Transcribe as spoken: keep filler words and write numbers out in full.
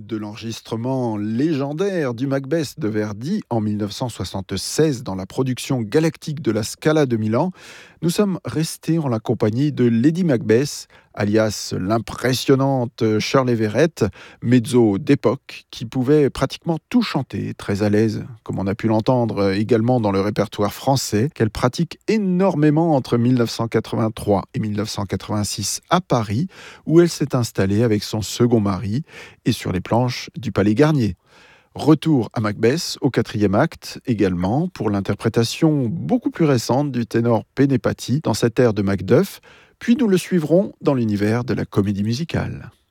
De l'enregistrement légendaire du Macbeth de Verdi en mille neuf cent soixante-seize dans la production galactique de la Scala de Milan, nous sommes restés en la compagnie de Lady Macbeth, alias l'impressionnante Shirley Verrett, mezzo d'époque qui pouvait pratiquement tout chanter, très à l'aise, comme on a pu l'entendre également dans le répertoire français, qu'elle pratique énormément entre mille neuf cent quatre-vingt-trois et mille neuf cent quatre-vingt-six à Paris, où elle s'est installée avec son second mari, et sur les planches du Palais Garnier. Retour à Macbeth au quatrième acte également pour l'interprétation beaucoup plus récente du ténor Penepati dans cette ère de Macduff, puis nous le suivrons dans l'univers de la comédie musicale.